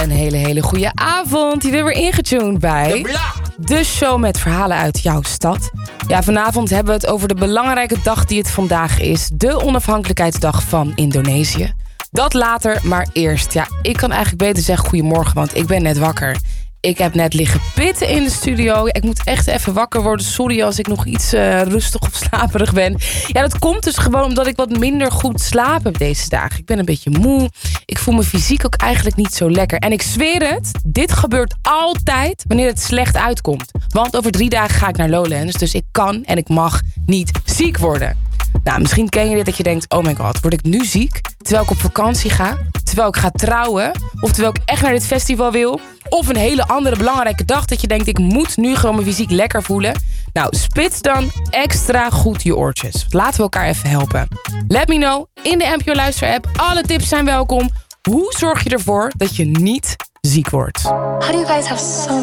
Een hele goede avond. Je bent weer ingetuned bij de show met verhalen uit jouw stad. Ja, vanavond hebben we het over de belangrijke dag die het vandaag is. De onafhankelijkheidsdag van Indonesië. Dat later, maar eerst. Ja, ik kan eigenlijk beter zeggen goedemorgen, want ik ben net wakker. Ik heb net liggen pitten in de studio. Ik moet echt even wakker worden. Sorry als ik nog iets rustig of slaperig ben. Ja, dat komt dus gewoon omdat ik wat minder goed slaap heb deze dagen. Ik ben een beetje moe. Ik voel me fysiek ook eigenlijk niet zo lekker. En ik zweer het, dit gebeurt altijd wanneer het slecht uitkomt. Want over 3 dagen ga ik naar Lowlands. Dus ik kan en ik mag niet ziek worden. Nou, misschien ken je dit dat je denkt, oh my god, word ik nu ziek? Terwijl ik op vakantie ga? Terwijl ik ga trouwen? Of terwijl ik echt naar dit festival wil? Of een hele andere belangrijke dag dat je denkt, ik moet nu gewoon mijn fysiek lekker voelen? Nou, spits dan extra goed je oortjes. Laten we elkaar even helpen. Let me know in de NPO Luister app. Alle tips zijn welkom. Hoe zorg je ervoor dat je niet ziek wordt? How do you guys have so